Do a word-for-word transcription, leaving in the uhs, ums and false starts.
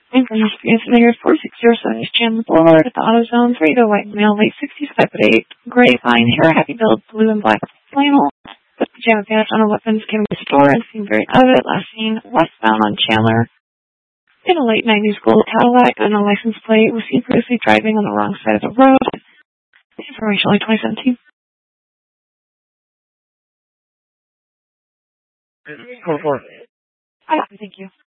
Information Figure four six zero seven East Chandler Boulevard at the AutoZone. Three to white male, late sixties, five foot eight, gray fine hair, happy build, blue and black flannel. With pajama pants on a weapons carrying the store and seemed very out of it. Last seen westbound on Chandler in a late nineties gold Cadillac and a license plate was seen previously driving on the wrong side of the road. Information only twenty seventeen. Four four. I thank you.